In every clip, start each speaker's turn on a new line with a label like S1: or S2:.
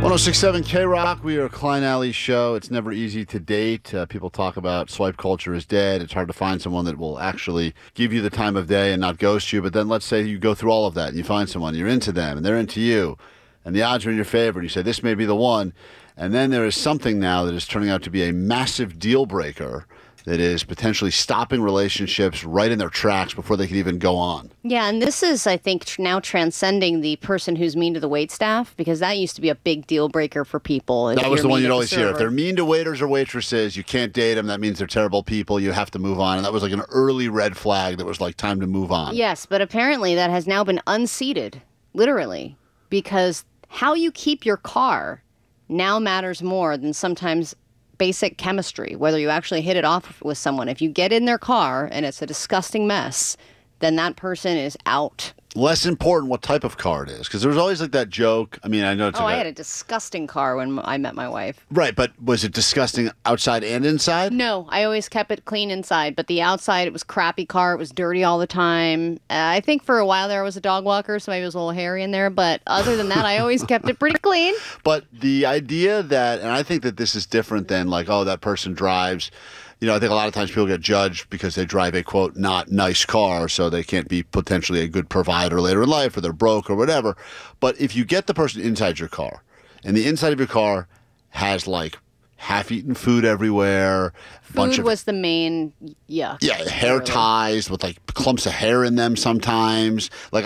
S1: 106.7 K-Rock. We are Klein Alley Show. It's never easy to date. People talk about swipe culture is dead. It's hard to find someone that will actually give you the time of day and not ghost you. But then let's say you go through all of that and you find someone, you're into them and they're into you, and the odds are in your favor. And you say, this may be the one. And then there is something now that is turning out to be a massive deal breaker that is potentially stopping relationships right in their tracks before they can even go on.
S2: Yeah, and this is, I think, now transcending the person who's mean to the waitstaff, because that used to be a big deal breaker for people.
S1: That was the one you'd always hear. If they're mean to waiters or waitresses, you can't date them. That means they're terrible people. You have to move on. And that was like an early red flag that was like time to move on.
S2: Yes, but apparently that has now been unseated, literally, because how you keep your car now matters more than sometimes basic chemistry, whether you actually hit it off with someone. If you get in their car and it's a disgusting mess, then that person is out.
S1: Less important what type of car it is, because there was always like that joke. I mean, I know it's
S2: I had a disgusting car when I met my wife.
S1: Right, but was it disgusting outside and inside?
S2: No, I always kept it clean inside, but the outside, it was crappy car. It was dirty all the time. I think for a while there was a dog walker, so maybe it was a little hairy in there, but other than that, I always kept it pretty clean.
S1: But the idea that, and I think that this is different than like, oh, that person drives. You know, I think a lot of times people get judged because they drive a, quote, not nice car, so they can't be potentially a good provider later in life, or they're broke or whatever. But if you get the person inside your car, and the inside of your car has, like, half-eaten food everywhere.
S2: Food was the main, yeah.
S1: Yeah, hair ties with, like, clumps of hair in them sometimes. Like,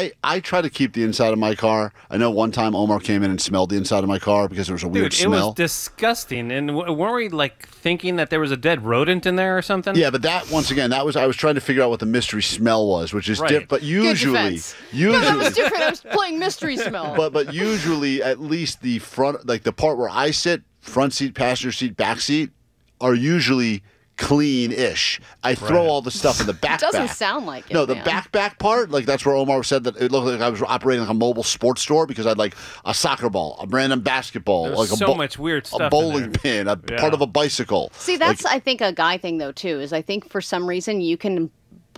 S1: I try to keep the inside of my car. I know one time Omar came in and smelled the inside of my car because there was a weird smell.
S3: It was disgusting. And weren't we, like, thinking that there was a dead rodent in there or something?
S1: Yeah, but that, once again, I was trying to figure out what the mystery smell was, which is different. But usually...
S2: No, that was different. I was playing mystery smell.
S1: But usually, at least the front, like the part where I sit, front seat, passenger seat, back seat, are usually clean-ish. I throw all the stuff in the back.
S2: It doesn't sound like it.
S1: No, the back part, like that's where Omar said that it looked like I was operating like a mobile sports store because I had like a soccer ball, a random basketball,
S3: like
S1: so
S3: much weird stuff,
S1: a bowling pin, part of a bicycle.
S2: See, that's I think a guy thing though too. Is I think for some reason you can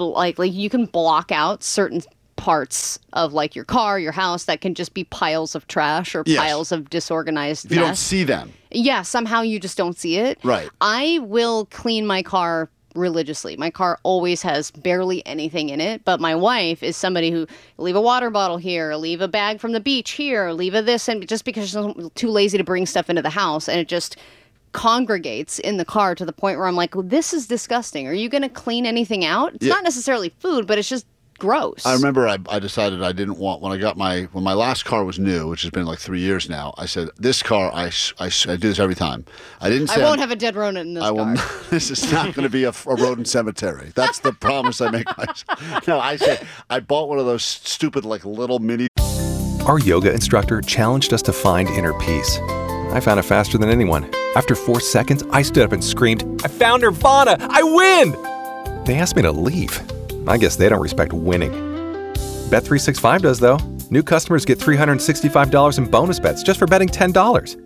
S2: you can block out certain parts of like your car, your house that can just be piles of trash or piles of disorganized mess.
S1: You don't see them.
S2: Yeah, somehow you just don't see it.
S1: Right.
S2: I will clean my car religiously. My car always has barely anything in it, but my wife is somebody who leave a water bottle here, leave a bag from the beach here, leave a this, and just because she's too lazy to bring stuff into the house, and it just congregates in the car to the point where I'm like, well, this is disgusting. Are you going to clean anything out? It's not necessarily food, but it's just gross.
S1: I remember I decided I didn't want, when my last car was new, which has been like 3 years now, I said, this car, I do this every time. I didn't say...
S2: I won't have a dead rodent in this car.
S1: This is not going to be a rodent cemetery. That's the promise I make myself. No, I said, I bought one of those stupid like little mini...
S4: Our yoga instructor challenged us to find inner peace. I found it faster than anyone. After 4 seconds, I stood up and screamed, I found Nirvana! I win! They asked me to leave. I guess they don't respect winning. Bet365 does, though. New customers get $365 in bonus bets just for betting $10.